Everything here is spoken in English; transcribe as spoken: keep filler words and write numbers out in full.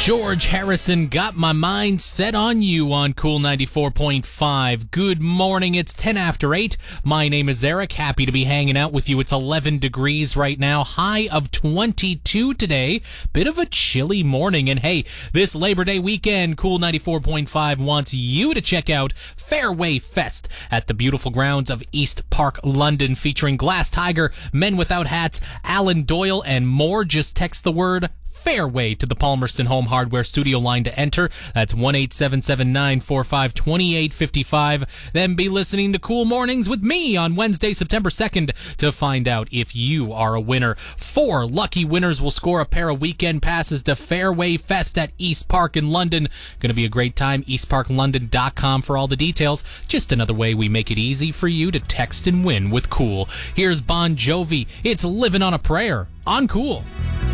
George Harrison, Got My Mind Set on You on Cool ninety-four point five. Good morning, it's ten after eight. My name is Eric, happy to be hanging out with you. It's eleven degrees right now, high of twenty-two today. Bit of a chilly morning, and hey, this Labor Day weekend, Cool ninety-four point five wants you to check out Fairway Fest at the beautiful grounds of East Park, London, featuring Glass Tiger, Men Without Hats, Alan Doyle, and more. Just text the word Fairway to the Palmerston Home Hardware studio line to enter. That's one eight seven seven nine four five two eight five five. Then be listening to Cool Mornings with me on Wednesday, September second to find out if you are a winner. Four lucky winners will score a pair of weekend passes to Fairway Fest at East Park in London. Going to be a great time. east park london dot com for all the details. Just another way we make it easy for you to text and win with Cool. Here's Bon Jovi. It's Living on a Prayer on Cool.